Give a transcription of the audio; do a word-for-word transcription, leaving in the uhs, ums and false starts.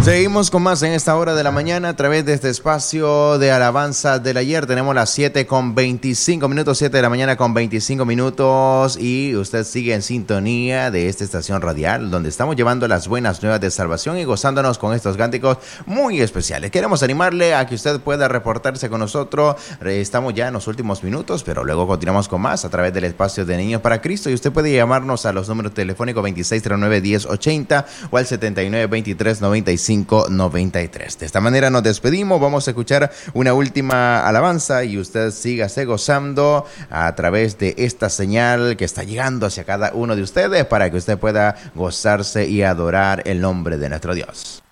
Seguimos con más en esta hora de la mañana a través de este espacio de alabanza del ayer. Tenemos las siete con veinticinco minutos, siete de la mañana con veinticinco minutos, y usted sigue en sintonía de esta estación radial donde estamos llevando las buenas nuevas de salvación y gozándonos con estos cánticos muy especiales. Queremos animarle a que usted pueda reportarse con nosotros. Estamos ya en los últimos minutos, pero luego continuamos con más a través del espacio de Niños para Cristo, y usted puede llamarnos a los números telefónicos veintiséis cero nueve, diez ochenta o al setenta y nueve, veintitrés, noventa y cinco noventa y tres. De esta manera nos despedimos. Vamos a escuchar una última alabanza y usted sígase gozando a través de esta señal que está llegando hacia cada uno de ustedes para que usted pueda gozarse y adorar el nombre de nuestro Dios.